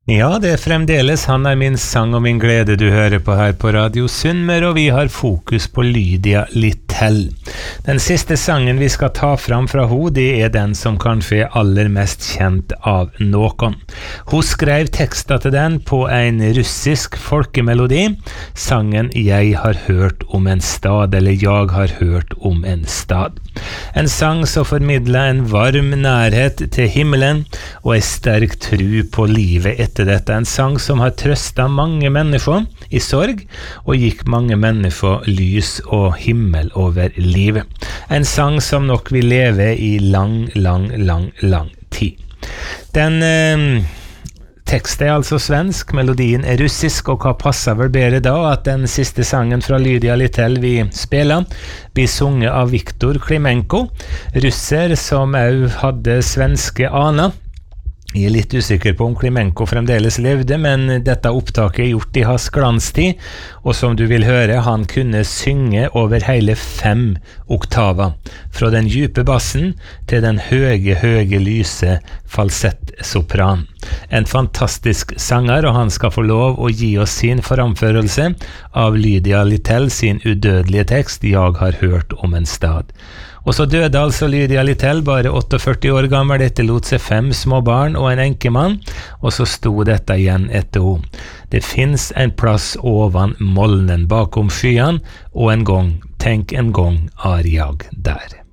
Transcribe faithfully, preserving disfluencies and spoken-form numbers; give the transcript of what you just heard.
Ja, det er fremdeles Han er min sang og min glede du hører på her på Radio Sunnmøre, og vi har fokus på Lydia Littell. Den siste sangen vi skal ta fram fra henne, det er den som kanskje er aller mest kjent av noen. Hun skrev tekster til den på en russisk folkemelodi, sangen «Jeg har hørt om en stad», eller «Jeg har hørt om en stad». En sang som formidler en varm nærhet til himmelen og en sterk tro på livet etter dette. En sang som har trøstet mange mennesker i sorg og gikk mange mennesker lys og himmel over livet. En sang som nok vil leve i lang, lang, lang, lang tid. Den eh, teksten er altså svensk, melodien er russisk, og hva passer vel bedre da at den siste sangen fra Lydia Littell vi spiller blir sunget av Viktor Klimenko, russer som også hadde svenske aner. Jeg er litt usikker på om Klimenko fremdeles levde, men dette opptaket er gjort i hans glanstid, og som du vil høre, han kunne synge over hele fem oktaver, fra den dype bassen til den høye, høye, lyse falsettsopran. En fantastisk sanger, og han skal få lov å gi oss sin framførelse av Lydia Littell sin udødelige tekst «Jeg har hørt om en stad». Og så døde altså Lydia Littell, bare åtteogførti år gammel, etterlot seg fem små barn og en enkemann, og så sto dette igjen etter henne. Det finns en plass ovan molnen bakom skyen, og en gång, tenk en gång, er jeg der.